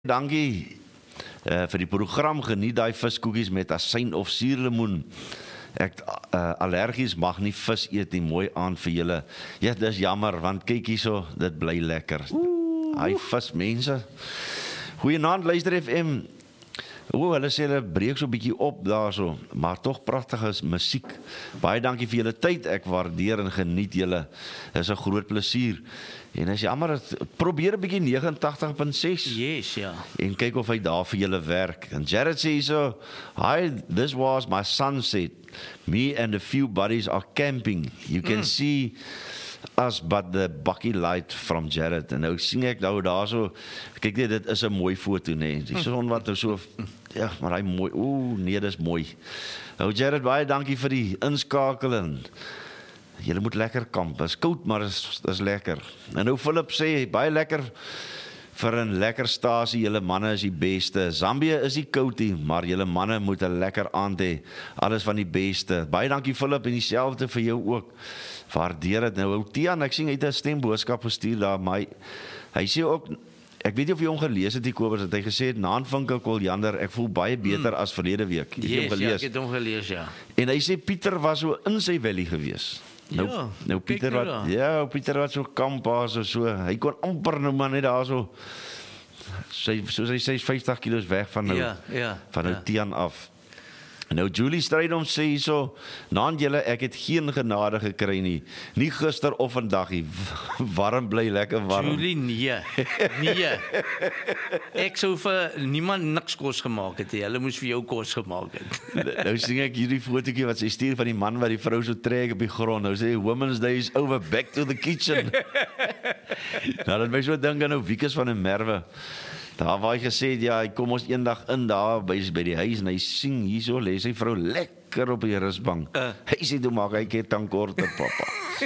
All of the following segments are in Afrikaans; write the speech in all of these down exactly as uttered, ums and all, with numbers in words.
Dankie uh, vir die program. Geniet daai viskoekies met asyn of suurlemoen. Ek uh, allergies mag nie vis eet nie. Mooi aan vir julle. Ja, dis jammer, want kyk hierso, dit bly lekker. Hy vis mense. Goeienaand, luister F M. O, hulle sê hulle breek so 'n bietjie op daarso, maar tog pragtige musiek. Baie dankie vir julle tyd. Ek waardeer en geniet julle. Dis 'n groot plesier. En as jammer, probeer 'n bietjie nege en tagtig punt ses. Yes, ja. En kyk of hy daar vir julle werk. En Jared sê so, "Hi, this was my sunset. Me and a few buddies are camping. You can mm. see us but the bucky light from Jared." En nou sien ek nou daar so, kyk net, dit is 'n mooi foto, nee. Die son wat nou so, ja, maar hy mooi. Ooh, nee, dis mooi. Nou Jared, baie dankie vir die inskakeling. Julle moet lekker kamp. Dit is koud, maar dit is, is lekker. En nou Philip sê, baie lekker vir 'n lekker stasie. Julle manne is die beste. Zambia is die koud nie, maar julle manne moet 'n lekker aand hê. Alles van die beste. Baie dankie Philip, en dieselfde vir jou ook. Waardeer dit. Nou Tian, ek sien hy het 'n stemboodskap gestuur daar, maar hy, hy sê ook, ek weet nie of jy hom gelees het, die Kobus, het hy gesê, Naanvinkel Koljander, ek voel baie beter mm. as verlede week. Het yes, hom gelees? Ja, ek het hom gelees, ja. En hy sê Pieter was so in sy valley gewees. Nou, ja, nou Pieter wat, ja, Pieter wat so kamp was of so, hy kon amper nou maar net daar so, sy, soos hy sê, vyftig kilos weg van nou, ja, ja, van nou ja. Tian af. Nou Julie Strydom sê so, naand julle, ek het geen genade gekry nie, nie gister of vandag nie, warm bly, lekker warm. Julie, nee, nee, ek sou vir niemand niks kos gemaak het, hulle moes vir jou kos gemaak het. Nou sien ek hierdie fotootjie wat sy stuur van die man wat die vrou so trek op die grond, nou sê, Women's Day is over, back to the kitchen. Nou dat my so dink aan nou Wiekes van 'n Merwe. Daar waar hy gesê het, ja, hy kom ons eendag in daar by, by die huis en hy sien hierso, lê sy vrou lekker op die rusbank. Uh. Hy sê, toe maak hy ketan korter, papa.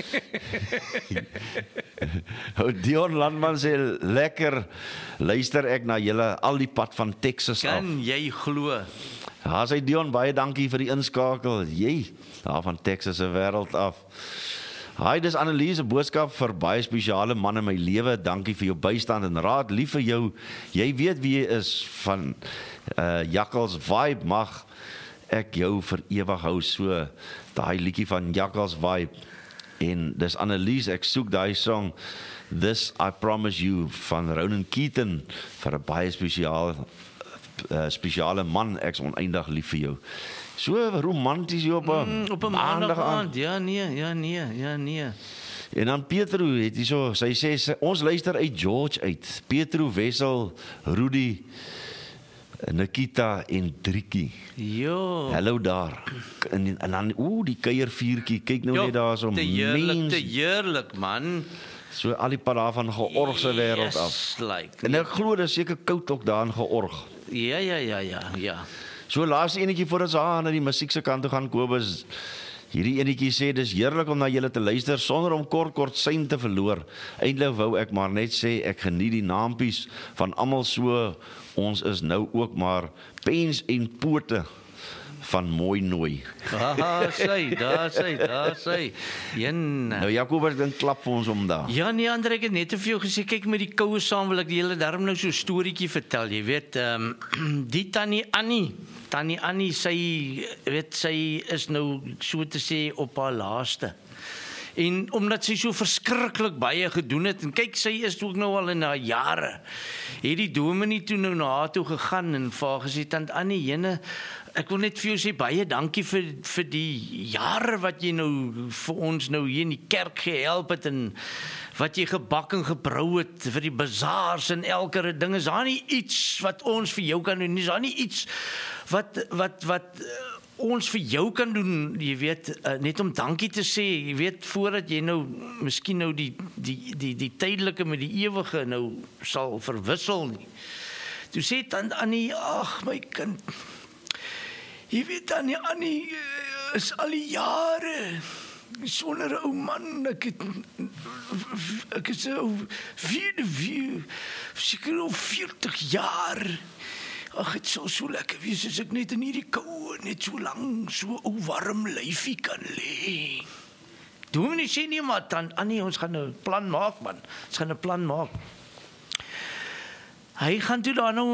Dion Landman sê, lekker, luister ek na julle al die pad van Texas kan af. Kan jy glo? Ja, sê Dion, baie dankie vir die inskakel. Jy, daar van Texas se wêreld af. Hi, dis Annelies, 'n boodskap vir baie spesiale man in my lewe. Dankie vir jou bystand en raad. Lief vir jou. Jy weet wie jy is van uh, Jakkals Vibe. Mag ek jou vir ewig hou. So, daai liedjie van Jakkals Vibe. En dis Annelies, ek soek daai song This I Promise You van Ronan Keaton vir 'n baie spesiale uh, spesiale man. Ek's oneindig lief vir jou. So romanties op 'n mm, op 'n maandag aand. Ja nee, ja nee, ja nee. En dan Petro het hy so, sy sê sy, ons luister uit George uit. Petro, Wessel, Rudy, Nikita en Driekie. Jo. Hallo daar. En, en dan ooh, die kuiervuurtjie. Kyk nou jo, net daar so te heerlik, te heerlik man. So al die pad daar van Georg se wêreld yes, af. Like, en ek glo dis seker koud ook daar in Georg. Ja ja ja ja ja. So laaste enetjie voor ons aan na die musiek se kant toe gaan, Kobus. Hierdie enetjie sê, dis heerlik om na julle te luister, sonder om kort kort sein te verloor. Eintlik wou ek maar net sê, ek geniet die naampies van almal so, ons is nou ook maar pens en pote van mooi nooi. Daar sê, daar sê, daar sê. Jen. Nou Jacobus, dan klap vir ons om daar. Ja nee, Andre, ek het net te vir jou gesê, kyk met die koue saam wil ek die hele darm nou so 'n storieetjie vertel, jy weet, ehm um, die Tannie Annie, Tannie Annie, sy weet sy is nou so te sê op haar laaste. En omdat sy so verskriklik baie gedoen het, en kyk, sy is ook nou al in haar jare, het die dominee toe nou na haar toe gegaan en vir haar gesê, Tant Annie, jene, ek wil net vir jou sê, baie dankie vir, vir die jare wat jy nou vir ons nou hier in die kerk gehelp het, en wat jy gebak en gebrou het, vir die bazaars en elke ding, is daar nie iets wat ons vir jou kan doen, is daar nie iets wat, wat, wat, ons vir jou kan doen, jy weet, uh, net om dankie te sê, jy weet, voordat jy nou, miskien nou die, die, die, die tydelike met die ewige nou sal verwissel nie. Toe sê Tant Annie, ag my kind, jy weet, Tannie Annie is al die jare sonder 'n ou man, ek het, ek is 'n ou vierde, seker al veertig jaar. Ag, het sal so lekker wees as ek net in hierdie koue, net so lang, so ou warm lyfie kan lê. Dominee sê nie, maar Tant Annie, ons gaan nou 'n plan maak man, ons gaan 'n plan maak. Hy gaan toe daar nou